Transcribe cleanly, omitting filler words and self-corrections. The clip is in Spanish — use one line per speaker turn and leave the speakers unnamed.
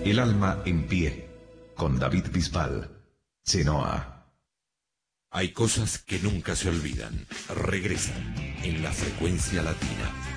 El alma en pie, con David Bisbal, Chenoa.
Hay cosas que nunca se olvidan. Regresan en La Frecuencia Latina.